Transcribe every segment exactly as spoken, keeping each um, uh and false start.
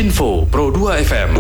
Info Pro dua F M.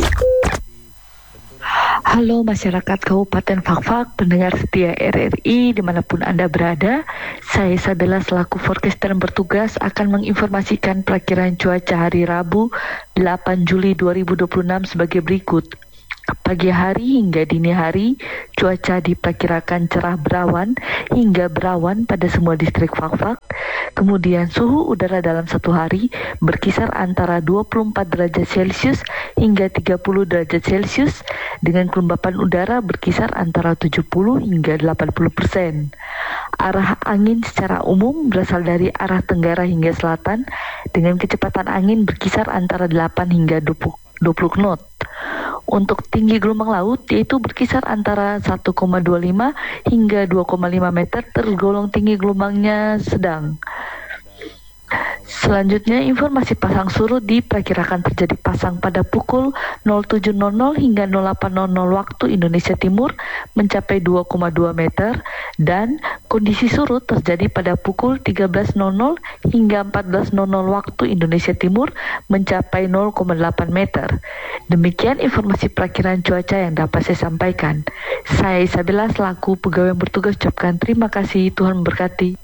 Halo masyarakat Kabupaten Fakfak, pendengar setia R R I dimanapun Anda berada. Saya Sabella selaku forecaster yang bertugas akan menginformasikan perakiran cuaca hari Rabu delapan Juli dua ribu dua puluh enam sebagai berikut. Pagi hari hingga dini hari, cuaca diperkirakan cerah berawan hingga berawan pada semua distrik Fakfak. Kemudian suhu udara dalam satu hari berkisar antara dua puluh empat derajat Celcius hingga tiga puluh derajat Celcius dengan kelembapan udara berkisar antara tujuh puluh hingga delapan puluh persen. Arah angin secara umum berasal dari arah tenggara hingga selatan dengan kecepatan angin berkisar antara delapan hingga dua puluh knot. Untuk tinggi gelombang laut yaitu berkisar antara satu koma dua lima hingga dua koma lima meter, tergolong tinggi gelombangnya sedang. Selanjutnya, informasi pasang surut diperkirakan terjadi pasang pada pukul nol tujuh nol nol hingga nol delapan nol nol waktu Indonesia Timur mencapai dua koma dua meter dan kondisi surut terjadi pada pukul tiga belas nol nol hingga empat belas nol nol waktu Indonesia Timur mencapai nol koma delapan meter. Demikian informasi perakiran cuaca yang dapat saya sampaikan. Saya Isabella selaku pegawai yang bertugas ucapkan terima kasih, Tuhan memberkati.